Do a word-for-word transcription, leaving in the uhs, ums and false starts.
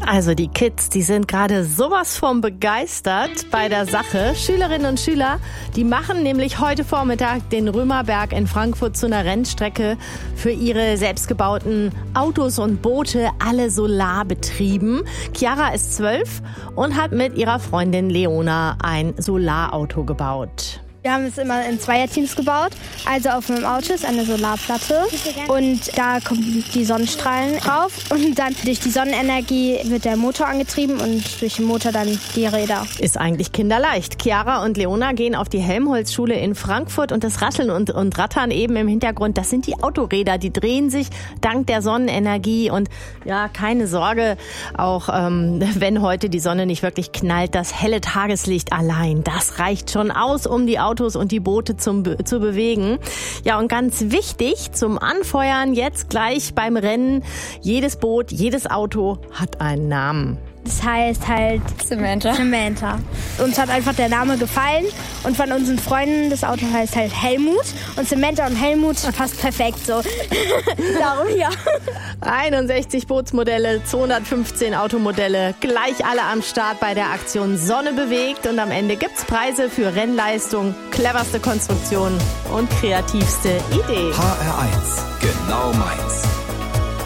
Also die Kids, die sind gerade sowas von begeistert bei der Sache. Schülerinnen und Schüler, die machen nämlich heute Vormittag den Römerberg in Frankfurt zu einer Rennstrecke für ihre selbstgebauten Autos und Boote, alle solarbetrieben. Chiara ist zwölf und hat mit ihrer Freundin Leona ein Solarauto gebaut. Wir haben es immer in Zweierteams gebaut. Also auf meinem Auto ist eine Solarplatte und da kommen die Sonnenstrahlen drauf und dann durch die Sonnenenergie wird der Motor angetrieben und durch den Motor dann die Räder. Ist eigentlich kinderleicht. Chiara und Leona gehen auf die Helmholtz-Schule in Frankfurt und das Rascheln und, und Rattern eben im Hintergrund, das sind die Autoräder, die drehen sich dank der Sonnenenergie und ja, keine Sorge, auch ähm, wenn heute die Sonne nicht wirklich knallt, das helle Tageslicht allein, das reicht schon aus, um die Autos und die Boote zum, zu bewegen. Ja, und ganz wichtig zum Anfeuern jetzt gleich beim Rennen, jedes Boot, jedes Auto hat einen Namen. Das heißt halt Samantha. Samantha. Uns hat einfach der Name gefallen und von unseren Freunden, das Auto heißt halt Helmut und Samantha und Helmut passt perfekt so. Darum ja. einundsechzig Bootsmodelle, zweihundertfünfzehn Automodelle, gleich alle am Start bei der Aktion Sonne bewegt und am Ende gibt's Preise für Rennleistung, cleverste Konstruktion und kreativste Idee. H R eins, genau meins.